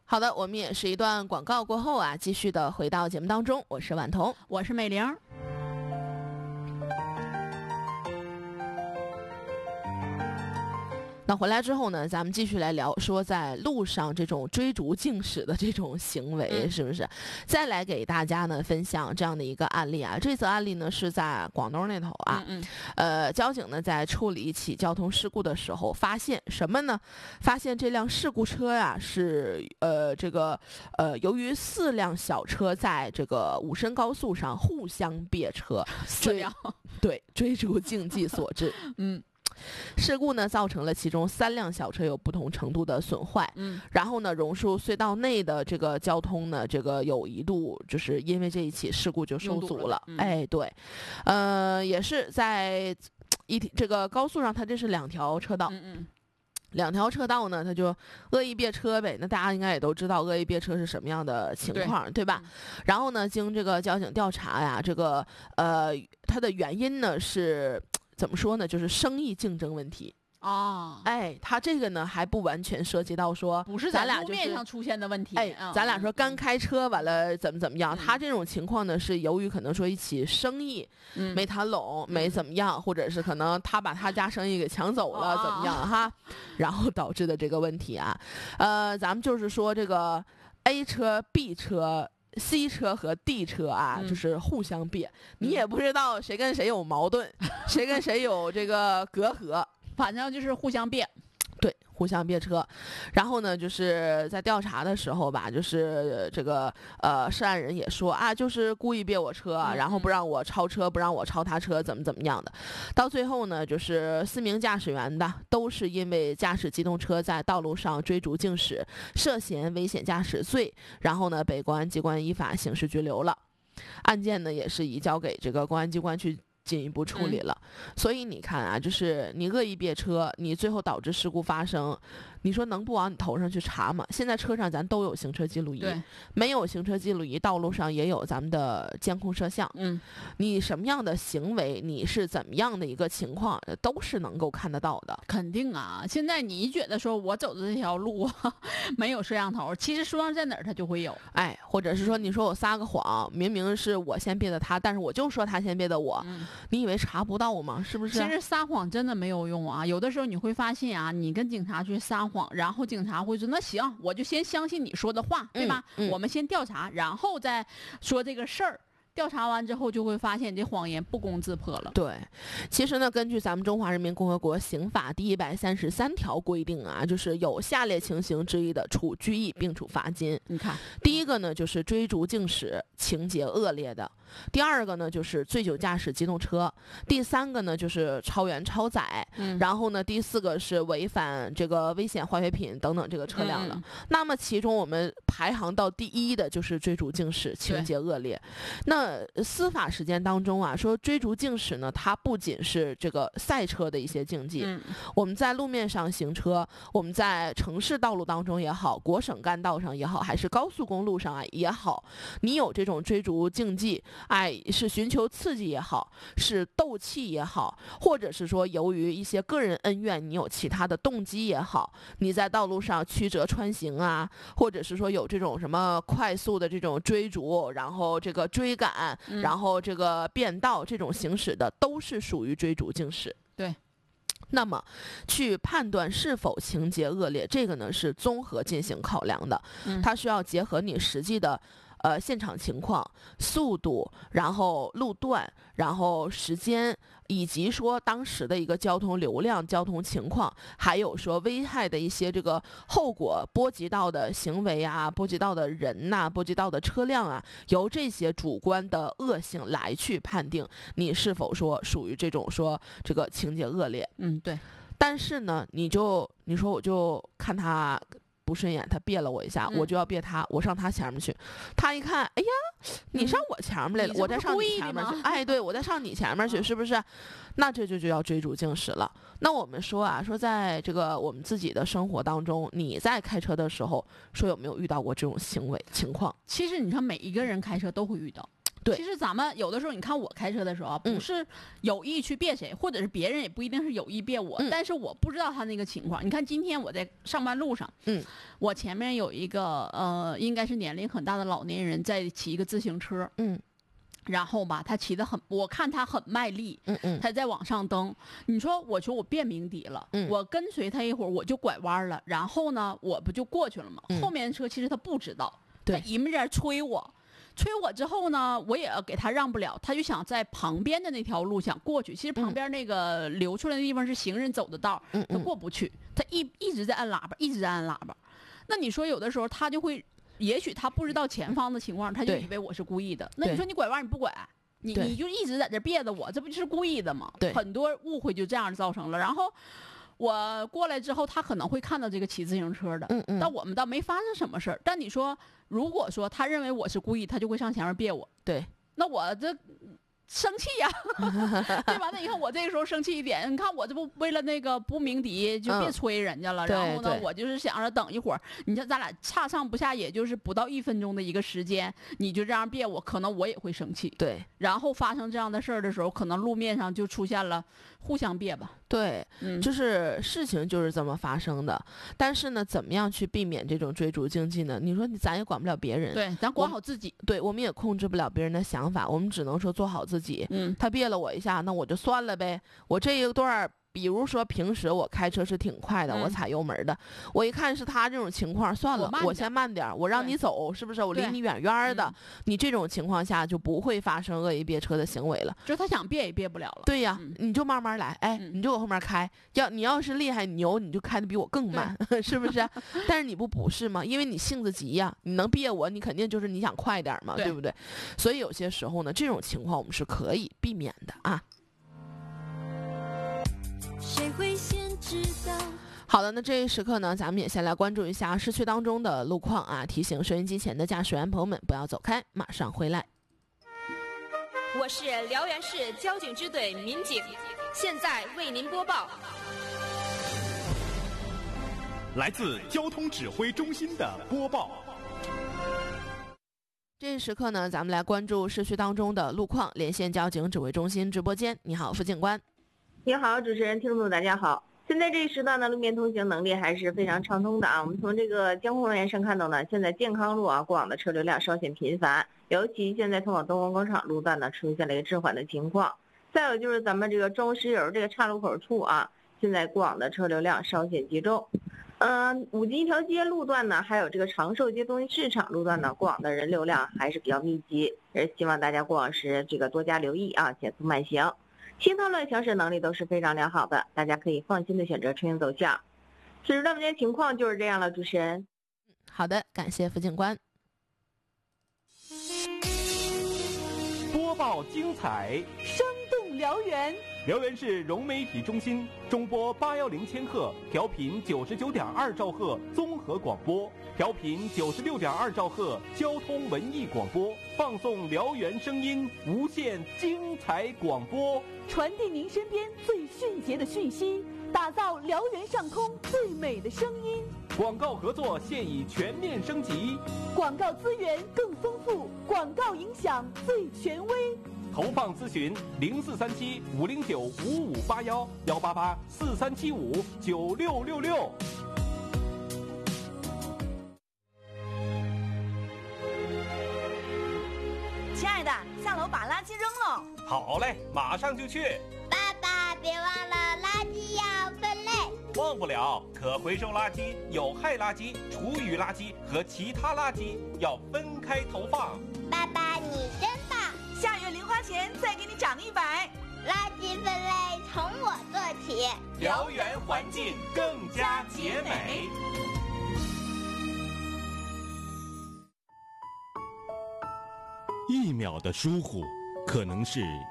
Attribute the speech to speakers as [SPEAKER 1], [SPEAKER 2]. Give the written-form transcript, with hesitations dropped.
[SPEAKER 1] 好的，我们也是一段广告过后啊，继续的回到节目当中，我是婉彤，
[SPEAKER 2] 我是美玲。
[SPEAKER 1] 那回来之后呢，咱们继续来聊说在路上这种追逐竞驶的这种行为，是不是？再来给大家呢分享这样的一个案例啊。这则案例呢是在广东那头啊，交警呢在处理一起交通事故的时候，发现什么呢？发现这辆事故车呀是由于4辆小车在这个武深高速上互相别车
[SPEAKER 2] 4辆，
[SPEAKER 1] 对，追逐竞技所致。事故呢造成了其中3辆小车有不同程度的损坏，然后呢榕树隧道内的这个交通呢，这个有一度就是因为这一起事故就受阻了。对，也是在这个高速上，它这是2条车道。2条车道呢，它就恶意别车呗。那大家应该也都知道恶意别车是什么样的情况，对吧？然后呢，经这个交警调查呀，这个它的原因呢是怎么说呢？就是生意竞争问题。它这个呢还不完全涉及到说
[SPEAKER 2] 不是咱俩路面上出现的问题。
[SPEAKER 1] 咱俩说刚开车完了怎么样？他这种情况呢是由于可能说一起生意没谈拢，没怎么样，或者是可能他把他家生意给抢走了，怎么样哈？然后导致的这个问题啊，咱们就是说这个 A 车、B 车。C 车和 D 车啊，就是互相别，你也不知道谁跟谁有矛盾，谁跟谁有这个隔阂，
[SPEAKER 2] 反正就是互相别。
[SPEAKER 1] 对，互相别车。然后呢，就是在调查的时候吧，就是这个涉案人也说啊，就是故意别我车，然后不让我超车，不让我超他车，怎么样的。到最后呢，就是4名驾驶员的都是因为驾驶机动车在道路上追逐竞驶，涉嫌危险驾驶罪，然后呢被公安机关依法刑事拘留了。案件呢也是移交给这个公安机关去进一步处理了。所以你看啊，就是你恶意别车，你最后导致事故发生，你说能不往你头上去查吗？现在车上咱都有行车记录仪，没有行车记录仪，道路上也有咱们的监控摄像。你什么样的行为，你是怎么样的一个情况，都是能够看得到的。
[SPEAKER 2] 肯定啊，现在你觉得说我走的这条路没有摄像头，其实说在哪儿它就会有。
[SPEAKER 1] 或者是说你说我撒个谎，明明是我先别的他，但是我就说他先别的我，你以为查不到吗？是不是？
[SPEAKER 2] 其实撒谎真的没有用啊，有的时候你会发现啊，你跟警察去撒谎，然后警察会说那行，我就先相信你说的话，对吧？我们先调查，然后再说这个事儿。调查完之后就会发现这谎言不攻自破了。
[SPEAKER 1] 对，其实呢，根据咱们中华人民共和国刑法第133条规定啊，就是有下列情形之一的，处拘役并处罚金。
[SPEAKER 2] 你看，
[SPEAKER 1] 第一个呢就是追逐竞驶情节恶劣的，第二个呢就是醉酒驾驶机动车，第三个呢就是超员超载，然后呢第四个是违反这个危险化学品等等这个车辆了。那么其中我们排行到第1的就是追逐竞驶情节恶劣。那司法实践当中啊，说追逐竞驶呢，它不仅是这个赛车的一些竞技，我们在路面上行车，我们在城市道路当中也好，国省干道上也好，还是高速公路上啊也好，你有这种追逐竞技，是寻求刺激也好，是斗气也好，或者是说由于一些个人恩怨，你有其他的动机也好，你在道路上曲折穿行啊，或者是说有这种什么快速的这种追逐，然后这个追赶。然后这个变道这种行驶的都是属于追逐竞驶。
[SPEAKER 2] 对，
[SPEAKER 1] 那么去判断是否情节恶劣，这个呢是综合进行考量的，它需要结合你实际的现场情况、速度，然后路段，然后时间，以及说当时的一个交通流量、交通情况，还有说危害的一些这个后果波及到的行为啊，波及到的人呐、波及到的车辆啊，由这些主观的恶性来去判定你是否说属于这种说这个情节恶劣。
[SPEAKER 2] 对。
[SPEAKER 1] 但是呢，你说我就看他不顺眼，他别了我一下，我就要别他，我上他前面去。他一看，哎呀，你上我前面来了，我再上你前面去。对，我再上你前面去，是不是？那这就要追逐竞驶了。那我们说啊，说在这个我们自己的生活当中，你在开车的时候，说有没有遇到过这种行为情况？
[SPEAKER 2] 其实你看，每一个人开车都会遇到。
[SPEAKER 1] 对，
[SPEAKER 2] 其实咱们有的时候，你看我开车的时候，不是有意去别谁，或者是别人也不一定是有意别我，但是我不知道他那个情况。你看今天我在上班路上，我前面有一个应该是年龄很大的老年人在骑一个自行车，然后吧，他骑得很，我看他很卖力，他在往上蹬。你说，我说我变鸣笛了，我跟随他一会儿，我就拐弯了，然后呢，我不就过去了吗？后面的车其实他不知道，他一面在催我之后呢，我也给他让不了，他就想在旁边的那条路想过去。其实旁边那个流出来的地方是行人走的道，他过不去，他一直在按喇叭，一直在按喇叭。那你说有的时候他就会。也许他不知道前方的情况，他就以为我是故意的。那你说你拐弯你不拐，你就一直在这别的我，这不就是故意的吗？很多误会就这样造成了。然后我过来之后，他可能会看到这个骑自行车的，但我们倒没发生什么事儿。但你说，如果说他认为我是故意，他就会上前面别我。
[SPEAKER 1] 对，
[SPEAKER 2] 那我这。生气呀，对吧？那你看我这个时候生气一点，你看我这不为了那个不鸣笛就别催人家了，然后呢，我就是想着等一会儿。你看咱俩差上不下，也就是不到1分钟的一个时间，你就这样别我，可能我也会生气。
[SPEAKER 1] 对，
[SPEAKER 2] 然后发生这样的事儿的时候，可能路面上就出现了互相别吧。
[SPEAKER 1] 对，就是事情就是这么发生的。但是呢，怎么样去避免这种追逐经济呢？你说咱也管不了别人，
[SPEAKER 2] 对，咱管好自己。
[SPEAKER 1] 对，我们也控制不了别人的想法，我们只能说做好自己。他别了我一下，那我就算了呗。我这一段，比如说平时我开车是挺快的，我踩油门的，我一看是他这种情况，算了，我先慢点，我让你走，是不是？我离你远远的，你这种情况下就不会发生恶意别车的行为了。
[SPEAKER 2] 就是他想别也别不了了。
[SPEAKER 1] 对呀，你就慢慢来，哎，你就往后面开。你要是厉害牛，你就开的比我更慢，是不是？但是你不是吗？因为你性子急呀，你能别我，你肯定就是你想快点嘛，对不对？所以有些时候呢，这种情况我们是可以避免的啊。谁会先知道？好的，那这一时刻呢，咱们也先来关注一下市区当中的路况啊。提醒收音机前的驾驶员朋友们不要走开，马上回来。
[SPEAKER 3] 我是辽源市交警支队民警，现在为您播报。
[SPEAKER 4] 来自交通指挥中心的播报。
[SPEAKER 1] 这一时刻呢，咱们来关注市区当中的路况，连线交警指挥中心直播间。你好，副警官。
[SPEAKER 5] 你好，主持人，听众朋友大家好。现在这一时段呢，路面通行能力还是非常畅通的啊。我们从这个监控人员上看到呢，现在健康路啊过往的车流量稍显频繁，尤其现在通往东光广场路段呢出现了一个滞缓的情况。再有就是咱们这个中石油这个岔路口处啊，现在过往的车流量稍显集中。五金一条街路段呢，还有这个长寿街东西市场路段呢，过往的人流量还是比较密集，也希望大家过往时这个多加留意啊，减速慢行。新道路行驶能力都是非常良好的，大家可以放心的选择车型走向。此时的目前情况就是这样了，主持人。
[SPEAKER 1] 好的，感谢副警官。
[SPEAKER 4] 播报精彩，
[SPEAKER 6] 生动辽源。
[SPEAKER 4] 辽源市融媒体中心中波810千赫，调频99.2兆赫综合广播，调频96.2兆赫交通文艺广播，放送辽源声音，无限精彩广播，
[SPEAKER 6] 传递您身边最迅捷的讯息，打造辽源上空最美的声音。
[SPEAKER 4] 广告合作现已全面升级，
[SPEAKER 6] 广告资源更丰富，广告影响最权威。
[SPEAKER 4] 投放咨询0437-509-5581，188-4375-9666。
[SPEAKER 7] 亲爱的，下楼把垃圾扔了。
[SPEAKER 4] 好嘞，马上就去。
[SPEAKER 8] 爸爸，别忘了垃圾要分类。
[SPEAKER 4] 忘不了，可回收垃圾、有害垃圾、厨余垃圾和其他垃圾要分开投放。
[SPEAKER 8] 爸爸，你真棒！
[SPEAKER 7] 下月零花钱再给你涨100。
[SPEAKER 8] 垃圾分类从我做起，
[SPEAKER 4] 辽源环境更加洁美。
[SPEAKER 9] 1秒的疏忽，可能是